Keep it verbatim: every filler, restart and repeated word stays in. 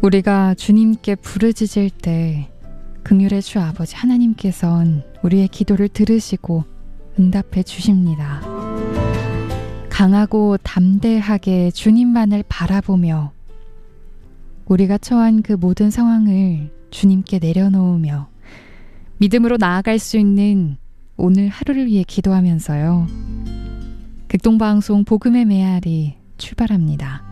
우리가 주님께 부르짖을 때 긍휼의 주 아버지 하나님께선 우리의 기도를 들으시고 응답해 주십니다. 강하고 담대하게 주님만을 바라보며 우리가 처한 그 모든 상황을 주님께 내려놓으며 믿음으로 나아갈 수 있는 오늘 하루를 위해 기도하면서요. 극동방송 복음의 메아리 출발합니다.